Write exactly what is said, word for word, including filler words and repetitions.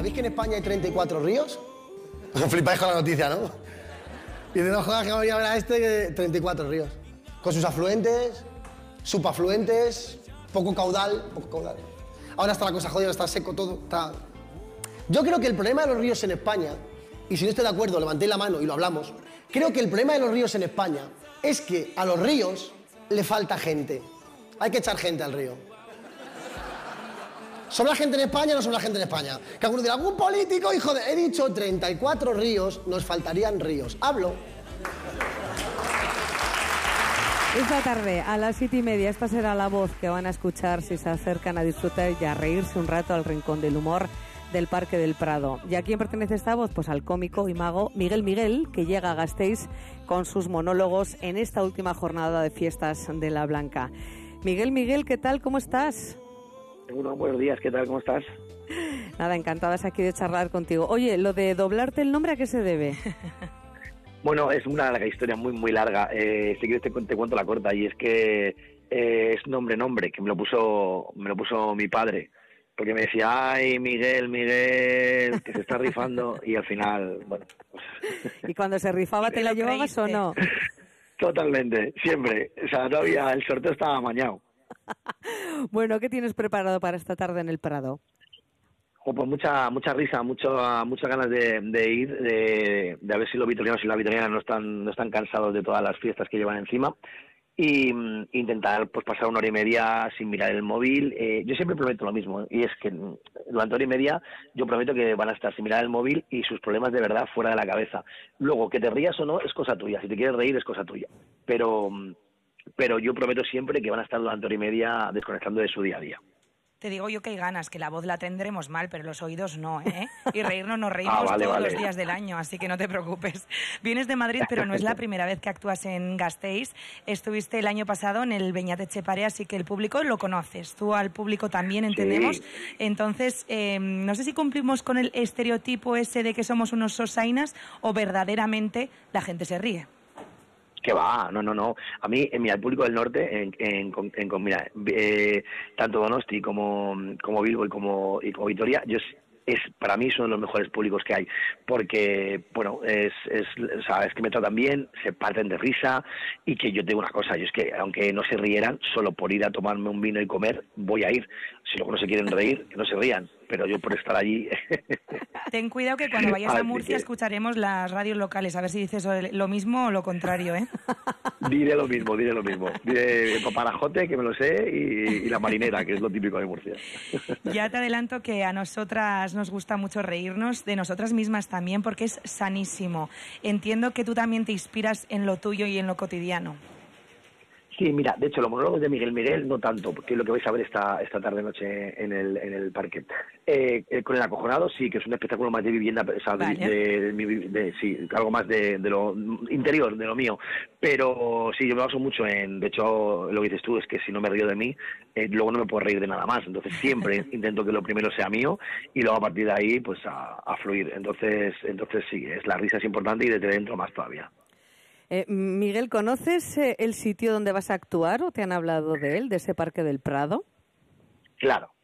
¿Sabéis que en España hay treinta y cuatro ríos? Flipáis con la noticia, ¿no? Y de no jodas que voy a ver a este que treinta y cuatro ríos. Con sus afluentes, subafluentes, poco caudal, poco caudal. Ahora está la cosa jodida, está seco todo, está... Yo creo que el problema de los ríos en España, y si no estoy de acuerdo, levantéis la mano y lo hablamos, creo que el problema de los ríos en España es que a los ríos le falta gente. Hay que echar gente al río. ¿Sobra gente en España o no sobra gente en España? Que alguno dirá, algún político, hijo de... He dicho treinta y cuatro ríos, nos faltarían ríos. Hablo. Esta tarde, a las siete y media, esta será la voz que van a escuchar si se acercan a disfrutar y a reírse un rato al Rincón del Humor del Parque del Prado. ¿Y a quién pertenece esta voz? Pues al cómico y mago Miguel Miguel, que llega a Gasteiz con sus monólogos en esta última jornada de fiestas de la Blanca. Miguel Miguel, ¿qué tal? ¿Cómo estás? Bueno, buenos días, ¿qué tal? ¿Cómo estás? Nada, encantadas aquí de charlar contigo. Oye, lo de doblarte el nombre, ¿a qué se debe? Bueno, es una larga historia, muy, muy larga. Eh, si quieres te, te cuento la corta, y es que eh, es nombre, nombre, que me lo puso me lo puso mi padre. Porque me decía, ay, Miguel, Miguel, que se está rifando, y al final, bueno... ¿Y cuando se rifaba te la llevabas o no? Totalmente, siempre. O sea, no había, el sorteo estaba amañado. Bueno, ¿qué tienes preparado para esta tarde en el Prado? Oh, pues mucha mucha risa, mucho, muchas ganas de, de ir, de, de a ver si los vitorianos y las vitorianas no están, no están cansados de todas las fiestas que llevan encima. Y um, intentar pues pasar una hora y media sin mirar el móvil. Eh, yo siempre prometo lo mismo, y es que durante hora y media yo prometo que van a estar sin mirar el móvil y sus problemas de verdad fuera de la cabeza. Luego, que te rías o no es cosa tuya, si te quieres reír es cosa tuya, pero, pero yo prometo siempre que van a estar durante hora y media desconectando de su día a día. Te digo yo que hay ganas, que la voz la tendremos mal, pero los oídos no, ¿eh? Y reírnos nos reímos ah, vale, todos vale. los días del año, así que no te preocupes. Vienes de Madrid, pero no es la primera vez que actúas en Gasteiz. Estuviste el año pasado en el Beñat Etxepare, así que el público lo conoces. Tú al público también, entendemos. Sí. Entonces, eh, no sé si cumplimos con el estereotipo ese de que somos unos sosainas o verdaderamente la gente se ríe. Que va, no, no, no. A mí, en mi al público del norte, en, en, en, en mira, eh, tanto Donosti como, como Bilbo y como, y como Vitoria, yo es para mí son los mejores públicos que hay, porque, bueno, es, es, o sea, es que me tratan bien, se parten de risa, y que yo tengo una cosa, yo es que aunque no se rieran, solo por ir a tomarme un vino y comer, voy a ir. Si luego no se quieren reír, que no se rían, pero yo por estar allí... Ten cuidado que cuando vayas a Murcia que... escucharemos las radios locales, a ver si dices lo mismo o lo contrario, ¿eh? Diré lo mismo, diré lo mismo. Diré Paparajote, que me lo sé, y, y la marinera, que es lo típico de Murcia. Ya te adelanto que a nosotras nos gusta mucho reírnos, de nosotras mismas también, porque es sanísimo. Entiendo que tú también te inspiras en lo tuyo y en lo cotidiano. Sí, mira, de hecho, los monólogos de Miguel Miguel no tanto, porque es lo que vais a ver esta esta tarde-noche en el en el parque. Eh, eh, con el acojonado sí, que es un espectáculo más de vivienda, o sea, vale. de, de, de, de, sí, algo más de, de lo interior, de lo mío. Pero sí, yo me baso mucho en, de hecho, lo que dices tú es que si no me río de mí, eh, luego no me puedo reír de nada más. Entonces siempre intento que lo primero sea mío y luego a partir de ahí, pues a, a fluir. Entonces, entonces sí, es la risa es importante y desde dentro más todavía. Eh, Miguel, ¿conoces eh, el sitio donde vas a actuar o te han hablado de él, de ese Parque del Prado? Claro,